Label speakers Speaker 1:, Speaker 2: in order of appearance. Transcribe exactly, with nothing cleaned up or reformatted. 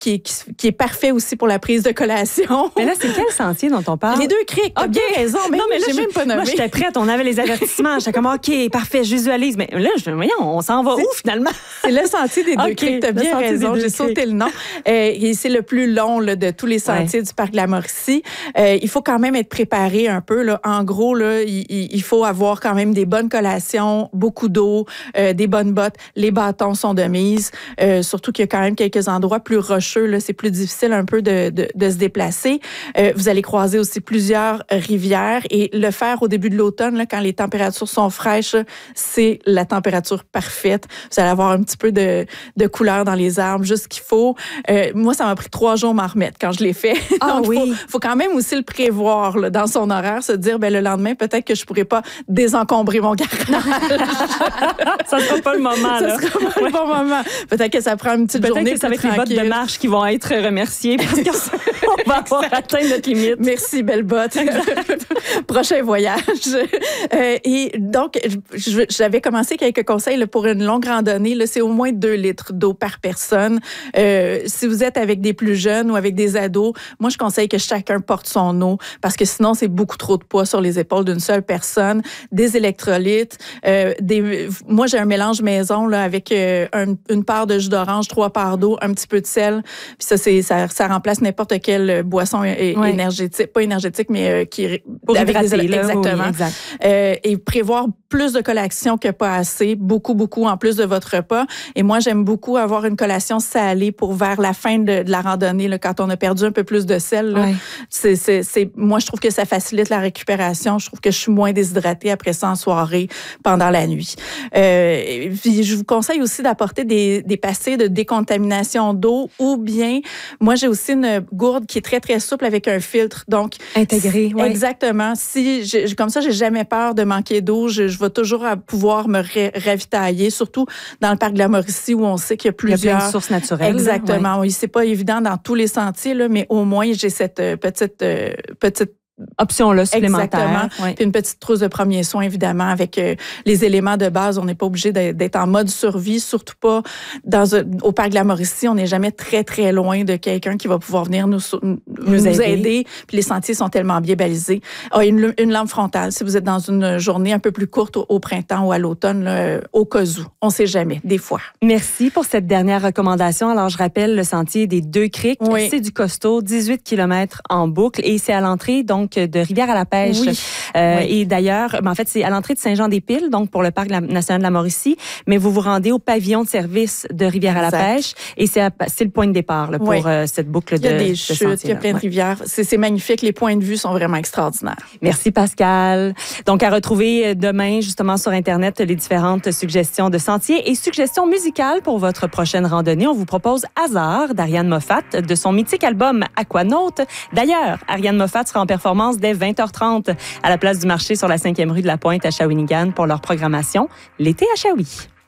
Speaker 1: qui, qui, qui est parfait aussi pour la prise de collation.
Speaker 2: Mais là, c'est quel sentier dont on parle?
Speaker 1: Les deux criques, t'as
Speaker 2: okay.
Speaker 1: bien raison. Mais
Speaker 2: non, mais là,
Speaker 1: j'ai
Speaker 2: je,
Speaker 1: même pas nommé.
Speaker 2: Moi, j'étais prête, on avait les avertissements. J'étais comme, OK, parfait, je visualise. Mais là, je, voyons, on s'en va où, finalement?
Speaker 1: C'est le sentier des deux
Speaker 2: okay,
Speaker 1: criques, t'as bien raison, j'ai sauté le nom. Euh, et c'est le plus long là, de tous les sentiers ouais. du parc de la Mauricie. Euh, il faut quand même être préparé un peu. Là. En gros, là, il, il faut avoir quand même des bonnes collations, beaucoup d'eau, euh, des bonnes bottes. Les bâtons sont de mise. Euh, surtout qu'il y a quand même quelques endroits plus rocheux. Là, c'est plus difficile un peu de, de, de se déplacer. Euh, vous allez croiser aussi plusieurs rivières. Et le faire au début de l'automne, là, quand les températures sont fraîches, c'est la température parfaite. Vous allez avoir un petit peu de, de couleur dans les arbres, juste ce qu'il faut. Euh, moi, ça m'a pris trois jours m'en remettre quand je l'ai fait.
Speaker 2: Ah
Speaker 1: Donc,
Speaker 2: oui.
Speaker 1: faut, faut quand même aussi le prévoir là, dans son horaire, se dire, ben le lendemain, peut-être que je pourrais pas désencombrer mon garage.
Speaker 2: Ça sera pas le moment, là.
Speaker 1: Ça sera pas le bon moment. Peut-être que ça prend une petite
Speaker 2: peut-être
Speaker 1: journée
Speaker 2: que c'est avec
Speaker 1: tranquille.
Speaker 2: Les bottes de marche qui vont être remerciées parce qu'on va avoir atteint notre limite.
Speaker 1: Merci, belle botte. Prochain voyage. Euh, et donc, je, j'avais commencé quelques conseils là, pour une longue randonnée. Là, c'est au moins deux litres d'eau par personne. Euh, si vous êtes avec des plus jeunes ou avec des ados, moi, je conseille que chacun porte son eau parce que sinon, c'est beaucoup trop de poids sur les épaules d'une seule personne. Des électrolytes. Euh, des, moi, j'ai un mélange maison là, avec euh, un, une part de jus d'orange, trois parts d'eau, un petit peu de sel. Puis ça, c'est, ça, ça remplace n'importe quelle boisson é-
Speaker 2: oui.
Speaker 1: énergétique. Pas énergétique, mais euh, qui...
Speaker 2: Pour
Speaker 1: avec
Speaker 2: hydrater,
Speaker 1: des,
Speaker 2: là,
Speaker 1: exactement.
Speaker 2: Oui, exact.
Speaker 1: Euh, et prévoir plus de collations que pas assez, beaucoup, beaucoup en plus de votre repas. Et moi, j'aime beaucoup avoir une collation salée pour vers la fin de, de la randonnée, là, quand on a perdu un peu plus de sel. Là,
Speaker 2: ouais.
Speaker 1: c'est, c'est, c'est, moi, je trouve que ça facilite la récupération. Je trouve que je suis moins déshydratée après ça en soirée, pendant la nuit. Euh, puis je vous conseille aussi d'apporter des, des pastilles de décontamination d'eau ou bien, moi, j'ai aussi une gourde qui est très, très souple avec un filtre. Donc,
Speaker 2: intégré, oui.
Speaker 1: Exactement. Si, je, comme ça, j'ai jamais peur de manquer d'eau. Je, je vais toujours pouvoir me ré, ravitailler, surtout dans le parc de la Mauricie où on sait qu'il y a plusieurs...
Speaker 2: Il y a plein de sources naturelles.
Speaker 1: Exactement.
Speaker 2: Là, ouais.
Speaker 1: Oui, c'est pas évident dans tous les sentiers, là, mais au moins, j'ai cette euh, petite, euh, petite
Speaker 2: option-là supplémentaire.
Speaker 1: Exactement.
Speaker 2: Oui.
Speaker 1: Puis une petite trousse de premiers soins, évidemment, avec euh, les éléments de base. On n'est pas obligé d'être en mode survie, surtout pas dans un, au parc de la Mauricie. On n'est jamais très, très loin de quelqu'un qui va pouvoir venir nous, nous, nous aider. aider. Puis les sentiers sont tellement bien balisés. Ah, une, une lampe frontale, si vous êtes dans une journée un peu plus courte au, au printemps ou à l'automne, là, au cas où. On ne sait jamais, des fois.
Speaker 2: Merci pour cette dernière recommandation. Alors, je rappelle le sentier des Deux Criques.
Speaker 1: Oui.
Speaker 2: C'est du costaud, dix-huit kilomètres en boucle et c'est à l'entrée, donc, de Rivière-à-la-Pêche.
Speaker 1: Oui.
Speaker 2: Euh,
Speaker 1: oui.
Speaker 2: Et d'ailleurs, ben, en fait, c'est à l'entrée de Saint-Jean-des-Piles, donc pour le Parc national de la Mauricie, mais vous vous rendez au pavillon de service de Rivière-à-la-Pêche et c'est, à, c'est le point de départ là, pour
Speaker 1: oui.
Speaker 2: euh, cette boucle de
Speaker 1: Il y a des
Speaker 2: de
Speaker 1: chutes, il y a plein de
Speaker 2: ouais.
Speaker 1: rivières. C'est, c'est magnifique. Les points de vue sont vraiment extraordinaires.
Speaker 2: Merci Pascal. Donc, à retrouver demain, justement, sur Internet, les différentes suggestions de sentiers et suggestions musicales pour votre prochaine randonnée. On vous propose Hasard d'Ariane Moffat de son mythique album Aquanaut. D'ailleurs, Ariane Moffat sera en performance dès vingt heures trente à la place du marché sur la cinquième rue de la Pointe à Shawinigan pour leur programmation L'été à Shawi.